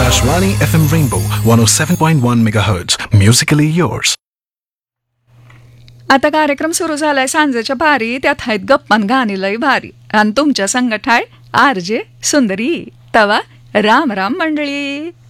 Akashvani FM Rainbow 107.1 MHz. Musically yours. आता कार्यक्रम सुरू झालाय सांजेच्या भारी. त्यात आहेत गप्पान गाणी लय भारी. आणि तुमच्या संगत आहे आरजे सुंदरी. तवा राम राम मंडळी.